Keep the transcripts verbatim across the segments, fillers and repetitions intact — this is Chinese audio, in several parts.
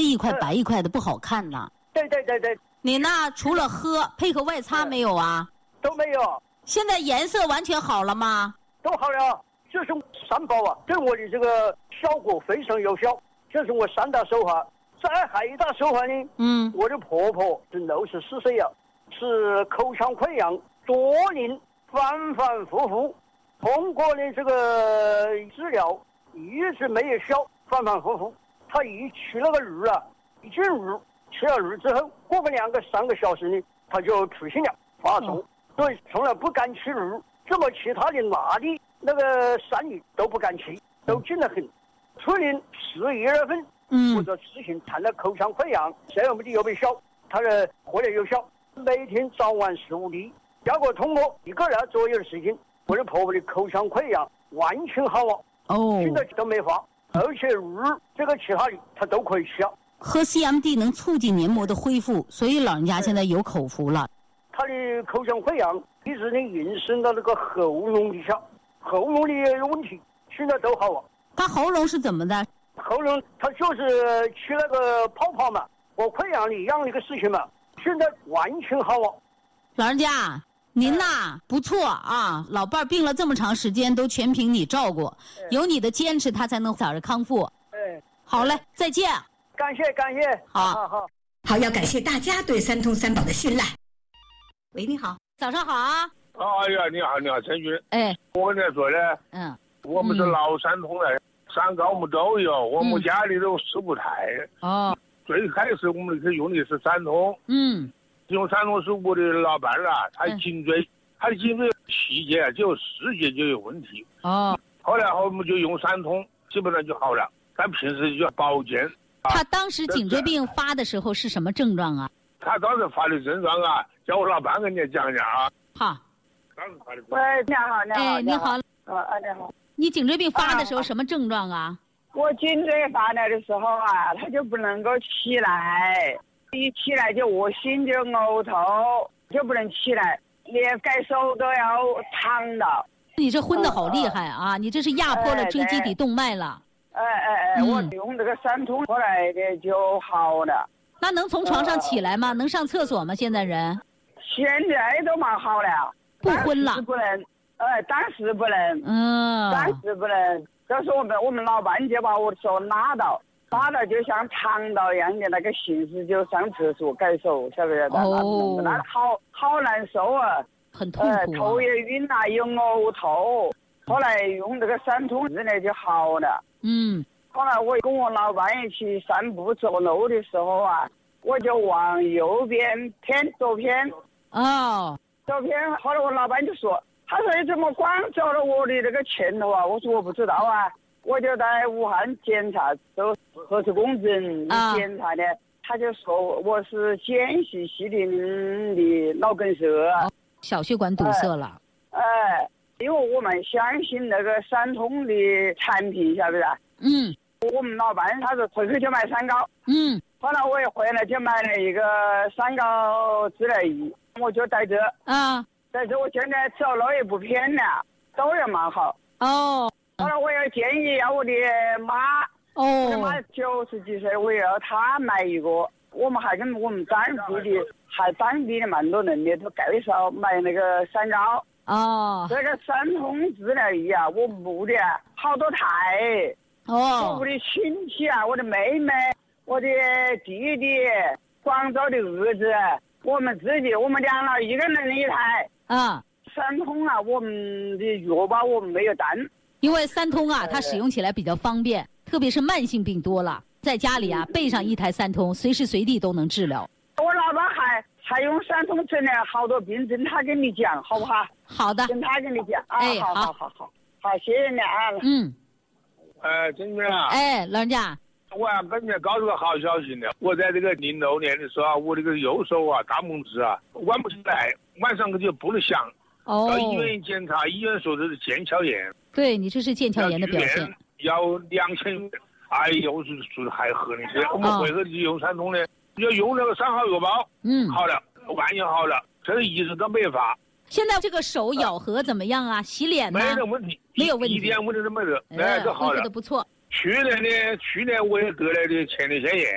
黑一块白一块的不好看呐。 对对对对。 你呢？除了喝，配合外擦没有啊？ 都没有。 现在颜色完全好了吗？ 都好了。这是三宝啊，对我的这个效果非常有效。这是我三大手法。再还一大手法呢，嗯，我的婆婆是六十四岁了，是口腔溃疡多年，反反复复，通过的这个治疗一直没有效，反反复复。她一吃那个肉啊，一进肉，吃了肉之后，过个两个三个小时呢，她就出现了发作，所以从来不敢吃肉，这么其他的辣的那个鳝鱼都不敢吃，都近得很。去年十一月份。嗯，我就咨询谈了口腔溃疡，谁我们的有没有效？他的活得有效，每天早晚十五粒，结果通过一个月左右的时间，我的婆婆的口腔溃疡完全好了。哦，现在都没发，而且肉这个其他的她都可以吃。 喝 C M D 能促进黏膜的恢复，所以老人家现在有口福了。 她的口腔溃疡一直能延伸到那个喉咙底下，喉咙的问题现在都好了。 她喉咙是怎么的？ 喉咙他就是吃那个泡泡嘛，我溃疡一样的一个事情嘛，现在完全好了。 老人家，您呐、嗯、不错啊，老伴儿病了这么长时间都全凭你照顾，嗯、有你的坚持，他才能早日康复。嗯，好嘞，再见。 感谢感谢， 好， 好好好，要感谢大家对三通三宝的信赖。喂，你好， 早上好啊。 哎呀，你好，你好，陈军。 哎， 我跟你说呢，嗯，我们是老三通的。嗯三高我们都有，我们家里都四五台。哦、嗯，最开始我们是用的是三通。嗯，用三通是我的老伴儿啊，他颈椎，嗯、他的颈椎细节只有四节就有问题。哦，后来我们就用三通，基本上就好了。他平时就要保健。 他当时颈椎病发的时候是什么症状啊？ 他当时发的症状啊，叫我老伴跟你讲讲啊。 好。 当时发的。 喂，你好，你好。 哎，你好。 啊啊，你好。 你颈椎病发的时候什么症状啊？ 我颈椎发来的时候啊，他就不能够起来，一起来就恶心，就呕吐，就不能起来，连改手都要躺到。 你这昏得好厉害啊！嗯、你这是压迫了椎基底动脉了。 哎哎哎，嗯、我用这个三通后来的就好了。 那能从床上起来吗？呃、能上厕所吗？现在人？ 现在都蛮好了， 不昏了。 不能。哎，当时不能，嗯，当时不能，就是我们我们老伴就把我手拉到，拉到就像肠道一样的那个形式，就上厕所改手，晓不晓得？哦，那好好难受啊， 很痛苦、啊，呃， 头也晕啊，又呕吐。后来用这个三通之内就好了。嗯，后来我跟我老伴一起散步走路的时候啊，我就往右边偏，左偏，哦，左偏。后来我老伴就说。他说你怎么光走了我的那个前头啊？我说我不知道啊，我就在武汉检查，都核磁共振检查的，啊、他就说我是间隙系统的脑梗塞，哦、 小血管堵塞了。 哎、呃呃，因为我们相信那个三通的产品，晓不晓得？嗯，我们老伴他说回去就买三高，嗯，后来我也回来就买了一个三高治疗仪，我就带着啊。但是我现在走路也不偏了，都也蛮好。哦，后来我也建议要我的妈，哦，我的妈九十几岁，我也要她买一个。我们还跟我们当地的，还当地的蛮多人的都介绍买那个三高。哦，这个三通治疗仪啊，我屋里啊好多台。哦，我屋里亲戚啊，我的妹妹，我的弟弟，广州的儿子。我们自己，我们两老一个人一台啊。三通啊，我们的药吧我们没有单， 因为三通啊，它使用起来比较方便，特别是慢性病多了，在家里啊备上一台三通，随时随地都能治疗。 我老板还还用三通诊了好多病症，他跟你讲好不好？ 好的， 跟他跟你讲啊。 哎， 好好好好好，谢谢你啊。 嗯， 哎，真的啊。 哎，老人家。 我要跟你告诉个好消息呢，我在这个零六年的时候，我这个右手啊大拇指啊弯不起来，晚上就不能响。哦。到医院一检查，医院说的是腱鞘炎。 对，你这是腱鞘炎的表现。 要两千元，哎呦，我是说还合理些。我们回去就用三通的，要用那个三号药包。嗯。好了，完全好了，这个一直都没发。 现在这个手咬合怎么样啊？洗脸呢？ 没得问题， 没有问题， 一点问题都没得，哎，这好了。 恢复的不错。 去年呢，去年我也得了的前列腺炎，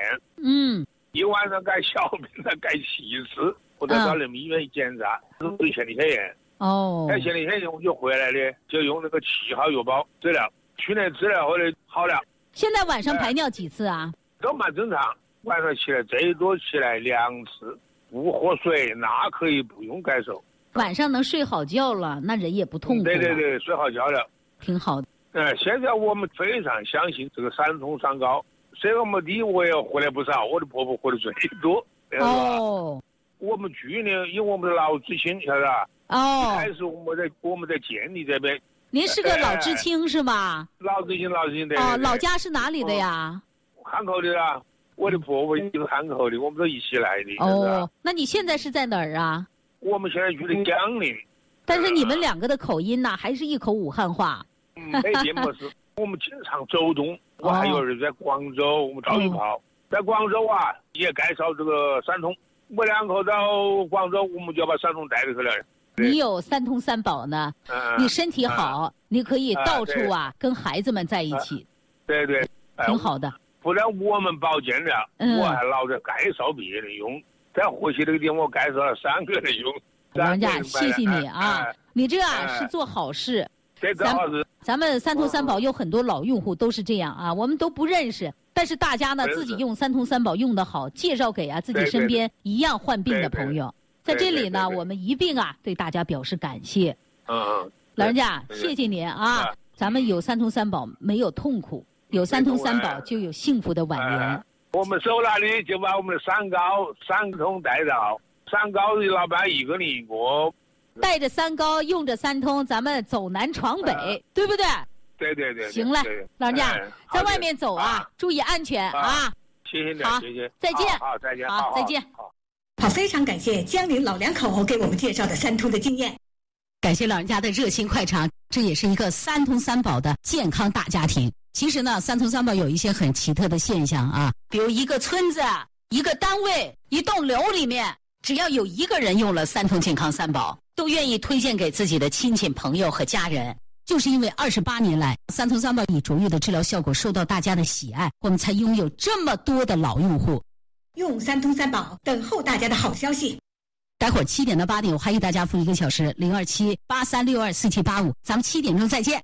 嗯， 一晚上改小便再改七次，我再到人民医院一检查，是对前列腺炎。 哦， 改前列腺炎我就回来了，就用那个七号药包治疗。去年治疗后来好了。 现在晚上排尿几次啊？ 都蛮正常，晚上起来最多起来两次，不喝水那可以不用改手。 晚上能睡好觉了，那人也不痛苦了。 对对对，睡好觉了， 挺好的。 呃，现在我们非常相信这个三通三高，虽然没地我也活了不少，我的婆婆活得最多。哦。我们去年因为我们的老知青，晓得吧？哦。一开始我们在我们在建立这边。 您是个老知青是吧？ 老知青，老知青对。 哦，老家是哪里的呀？ 汉口的啦，我的婆婆也是汉口的，我们都一起来的。 哦，那你现在是在哪儿啊？ 我们现在住在江宁。 但是你们两个的口音呢，还是一口武汉话。 嗯，没变没事。我们经常走动，我还有人在广州，我们到处跑。在广州啊，也介绍这个三通。我两口到广州，我们就要把三通带回来。 你有三通三宝呢，嗯、你身体好，嗯、你可以到处啊、嗯、跟孩子们在一起。 对对， 挺好的。 不然我们保健了，嗯、我还老在介绍别人用。在河西那个地方，我介绍了三个人用。 老人家，谢谢你啊！嗯、你这啊、嗯、是做好事。 这个好事。 咱们三通三宝有很多老用户都是这样啊，我们都不认识，但是大家呢自己用三通三宝用得好，介绍给啊自己身边一样患病的朋友。在这里呢，对对对对我们一并啊对大家表示感谢。嗯嗯，老人家，谢谢您啊！咱们有三通三宝，没有痛苦；有三通三宝，就有幸福的晚年。 呃、我们手那里就把我们的三高、三通带到，三高的老板一个你一个， 带着三高，用着三通，咱们走南闯北，呃、对不对？ 对对对。 行了，老人家、呃、在外面走啊，啊注意安全啊！啊谢谢你， 好， 谢谢， 再见， 好，再见， 好，再见。 好，非常感谢江宁老两口给我们介绍的三通的经验， 感谢老人家的热心快肠，这也是一个三通三宝的健康大家庭。其实呢，三通三宝有一些很奇特的现象啊，比如一个村子、一个单位、一栋楼里面，只要有一个人用了三通健康三宝，都愿意推荐给自己的亲戚朋友和家人。就是因为二十八年来，三通三宝以卓越的治疗效果受到大家的喜爱，我们才拥有这么多的老用户。 用三通三宝，等候大家的好消息。 待会儿七点到八点，我还给大家付一个小时，零二七八三六二四七八五，咱们七点钟再见。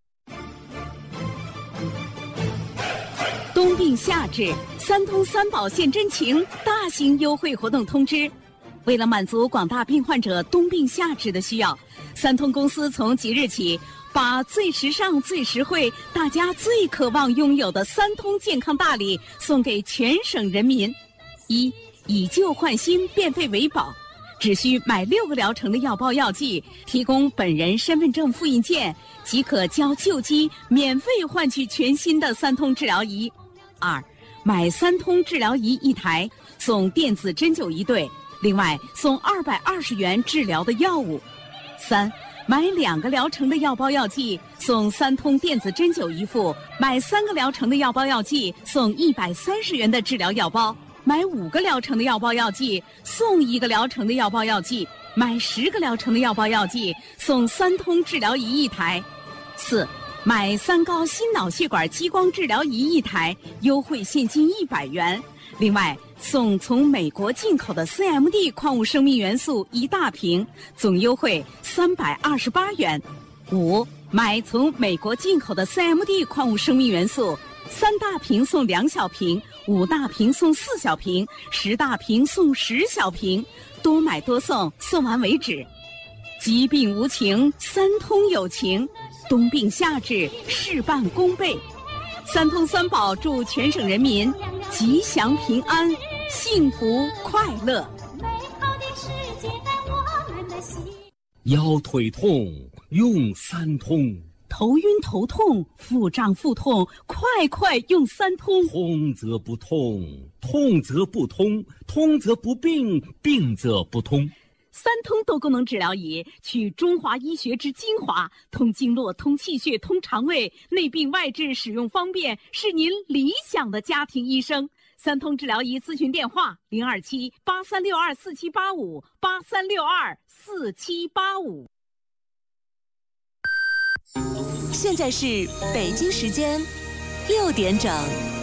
冬病夏治，三通三宝现真情，大型优惠活动通知。为了满足广大病患者冬病夏治的需要，三通公司从即日起，把最时尚、最实惠、大家最渴望拥有的三通健康大礼送给全省人民。一、以旧换新，变废为宝，只需买六个疗程的药包药剂，提供本人身份证复印件，即可交旧机免费换取全新的三通治疗仪。二、买三通治疗仪一台，送电子针灸一对，另外送二百二十元治疗的药物。三、买两个疗程的药包药剂，送三通电子针灸一副；买三个疗程的药包药剂，送一百三十元的治疗药包。买五个疗程的药包药剂，送一个疗程的药包药剂；买十个疗程的药包药剂，送三通治疗仪一台。四、买三高心脑血管激光治疗仪一台，优惠现金一百元。另外，送从美国进口的 C M D 矿物生命元素一大瓶，总优惠三百二十八元。五、买从美国进口的 C M D 矿物生命元素。三大瓶送两小瓶，五大瓶送四小瓶，十大瓶送十小瓶，多买多送，送完为止。疾病无情，三通有情，冬病夏治，事半功倍。三通三宝祝全省人民吉祥平安，幸福快乐。美好的世界在我们的心。 腰腿痛用三通。 头晕头痛，腹胀腹痛，快快用三通。 通则不痛，痛则不通，通则不病，病则不通。 三通多功能治疗仪，取中华医学之精华，通经络、通气血、通肠胃，内病外治，使用方便，是您理想的家庭医生。三通治疗仪咨询电话：零二七八三六二四七八五八三六二四七八五。 现在是北京时间六点整。